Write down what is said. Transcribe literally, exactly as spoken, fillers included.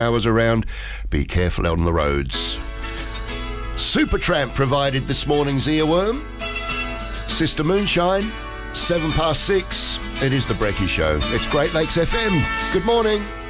hours around. Be careful on the roads. Supertramp provided this morning's earworm. Sister Moonshine, seven past six. It is the Brekkie Show. It's Great Lakes F M. Good morning.